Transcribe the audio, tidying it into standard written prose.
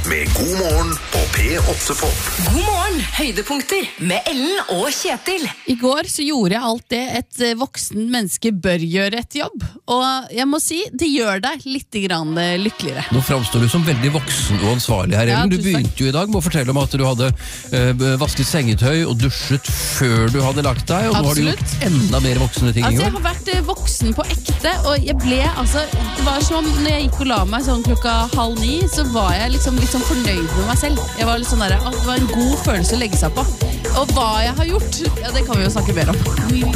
med God morgen på P8 Pop. God morgen, høydepunkter med Ellen og Kjetil. I går så gjorde jeg alt det et voksen menneske bør gjøre etter jobb. Og jeg må si, det gjør deg litt grann lykkeligere. Nå fremstår du som veldig voksen og ansvarlig her, Ellen. Du begynte jo i dag med å fortelle om at du hadde vasket sengetøy og dusjet før du hadde lagt deg, og nå har du gjort enda mer voksne ting i Altså, år. jeg har vært voksen på ekte, og jeg ble, det var som om når jeg gikk og la meg sånn 8:30, så var jeg liksom litt sånn fornøyd med meg selv. Jeg var litt sånn der, det var en god følelse å legge seg på. Og hva jeg har gjort, ja, det kan vi jo snakke mer om.